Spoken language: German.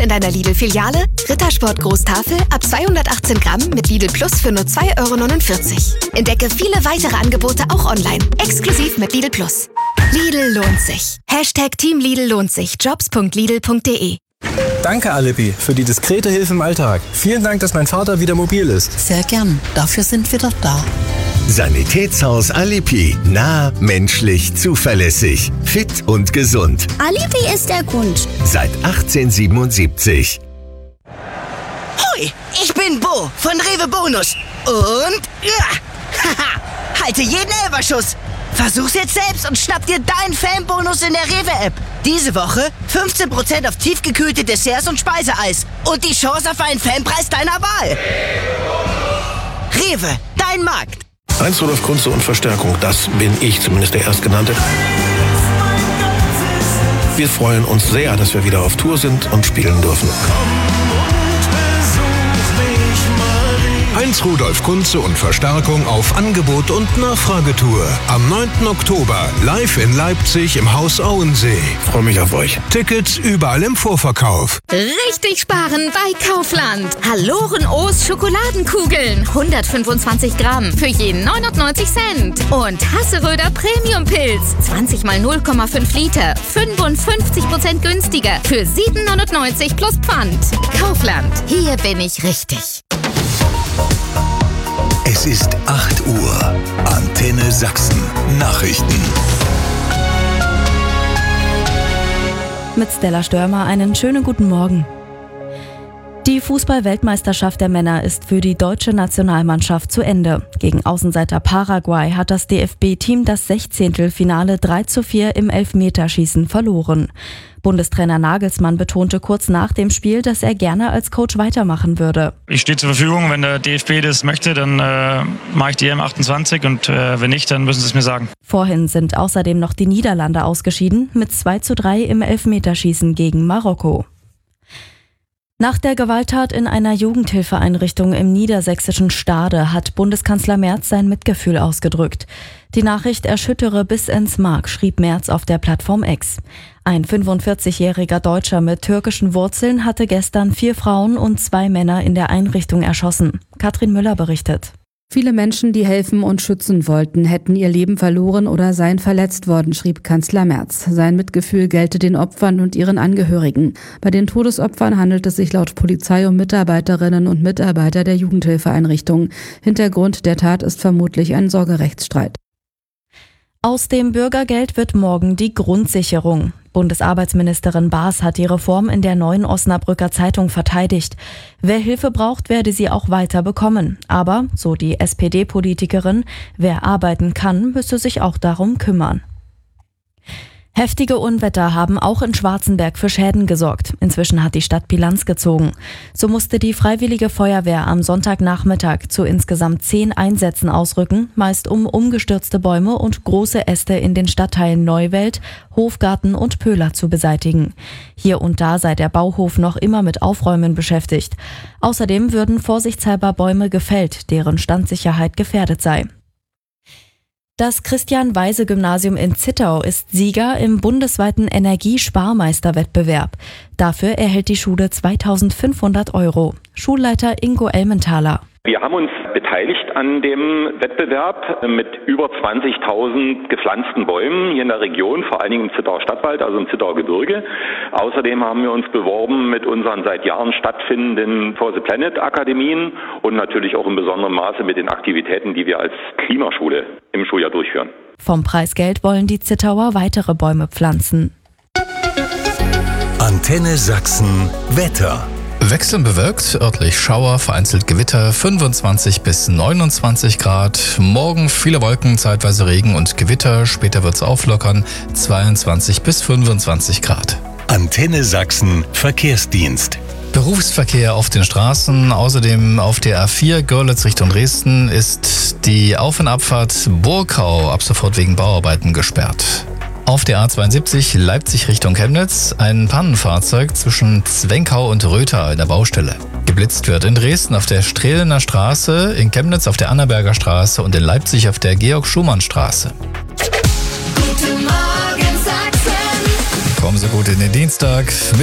in deiner Lidl-Filiale. Rittersport Großtafel ab 218 Gramm mit Lidl Plus für nur 2,49 €. Entdecke viele weitere Angebote auch online. Exklusiv mit Lidl Plus. Lidl lohnt sich. #Team Lidl lohnt sich. Jobs.lidl.de. Danke, Alippi, für die diskrete Hilfe im Alltag. Vielen Dank, dass mein Vater wieder mobil ist. Sehr gern. Dafür sind wir doch da. Sanitätshaus Alippi. Nah, menschlich, zuverlässig, fit und gesund. Alippi ist der Grund. Seit 1877. Hoi, ich bin Bo von Rewe Bonus. Und halte jeden Elferschuss. Versuch's jetzt selbst und schnapp dir deinen Fanbonus in der Rewe-App. Diese Woche 15% auf tiefgekühlte Desserts und Speiseeis. Und die Chance auf einen Fanpreis deiner Wahl. Rewe, dein Markt. Heinz Rudolf Kunze und Verstärkung, das bin ich, zumindest der Erstgenannte. Wir freuen uns sehr, dass wir wieder auf Tour sind und spielen dürfen. Heinz Rudolf Kunze und Verstärkung auf Angebot- und Nachfragetour. Am 9. Oktober live in Leipzig im Haus Auensee. Freue mich auf euch. Tickets überall im Vorverkauf. Richtig sparen bei Kaufland. Haloren O's Schokoladenkugeln. 125 Gramm für je 99 Cent. Und Hasseröder Premium Pilz. 20 mal 0,5 Liter. 55% günstiger. Für 7,99 plus Pfand. Kaufland. Hier bin ich richtig. Es ist 8 Uhr. Antenne Sachsen. Nachrichten. Mit Stella Störmer einen schönen guten Morgen. Die Fußball-Weltmeisterschaft der Männer ist für die deutsche Nationalmannschaft zu Ende. Gegen Außenseiter Paraguay hat das DFB-Team das 16. Finale 3:4 im Elfmeterschießen verloren. Bundestrainer Nagelsmann betonte kurz nach dem Spiel, dass er gerne als Coach weitermachen würde. Ich stehe zur Verfügung, wenn der DFB das möchte, dann mache ich die EM28 und wenn nicht, dann müssen sie es mir sagen. Vorhin sind außerdem noch die Niederlande ausgeschieden mit 2:3 im Elfmeterschießen gegen Marokko. Nach der Gewalttat in einer Jugendhilfeeinrichtung im niedersächsischen Stade hat Bundeskanzler Merz sein Mitgefühl ausgedrückt. Die Nachricht erschüttere bis ins Mark, schrieb Merz auf der Plattform X. Ein 45-jähriger Deutscher mit türkischen Wurzeln hatte gestern 4 Frauen und 2 Männer in der Einrichtung erschossen. Katrin Müller berichtet. Viele Menschen, die helfen und schützen wollten, hätten ihr Leben verloren oder seien verletzt worden, schrieb Kanzler Merz. Sein Mitgefühl gelte den Opfern und ihren Angehörigen. Bei den Todesopfern handelt es sich laut Polizei um Mitarbeiterinnen und Mitarbeiter der Jugendhilfeeinrichtung. Hintergrund der Tat ist vermutlich ein Sorgerechtsstreit. Aus dem Bürgergeld wird morgen die Grundsicherung. Bundesarbeitsministerin Baas hat die Reform in der Neuen Osnabrücker Zeitung verteidigt. Wer Hilfe braucht, werde sie auch weiter bekommen. Aber, so die SPD-Politikerin, wer arbeiten kann, müsse sich auch darum kümmern. Heftige Unwetter haben auch in Schwarzenberg für Schäden gesorgt. Inzwischen hat die Stadt Bilanz gezogen. So musste die Freiwillige Feuerwehr am Sonntagnachmittag zu insgesamt 10 Einsätzen ausrücken, meist um umgestürzte Bäume und große Äste in den Stadtteilen Neuwelt, Hofgarten und Pöhler zu beseitigen. Hier und da sei der Bauhof noch immer mit Aufräumen beschäftigt. Außerdem würden vorsichtshalber Bäume gefällt, deren Standsicherheit gefährdet sei. Das Christian-Weise-Gymnasium in Zittau ist Sieger im bundesweiten Energiesparmeisterwettbewerb. Dafür erhält die Schule 2.500 €. Schulleiter Ingo Elmenthaler. Wir haben uns beteiligt an dem Wettbewerb mit über 20.000 gepflanzten Bäumen hier in der Region, vor allen Dingen im Zittauer Stadtwald, also im Zittauer Gebirge. Außerdem haben wir uns beworben mit unseren seit Jahren stattfindenden For the Planet Akademien und natürlich auch in besonderem Maße mit den Aktivitäten, die wir als Klimaschule im Schuljahr durchführen. Vom Preisgeld wollen die Zittauer weitere Bäume pflanzen. Antenne Sachsen Wetter. Wechselnd bewölkt, örtlich Schauer, vereinzelt Gewitter, 25 bis 29 Grad. Morgen viele Wolken, zeitweise Regen und Gewitter, später wird's auflockern, 22 bis 25 Grad. Antenne Sachsen Verkehrsdienst. Berufsverkehr auf den Straßen, außerdem auf der A4 Görlitz Richtung Dresden ist die Auf- und Abfahrt Burkau ab sofort wegen Bauarbeiten gesperrt. Auf der A72 Leipzig Richtung Chemnitz ein Pannenfahrzeug zwischen Zwenkau und Rötha in der Baustelle. Geblitzt wird in Dresden auf der Strehlener Straße, in Chemnitz auf der Annaberger Straße und in Leipzig auf der Georg-Schumann-Straße. Guten Morgen Sachsen. Kommen Sie gut in den Dienstag.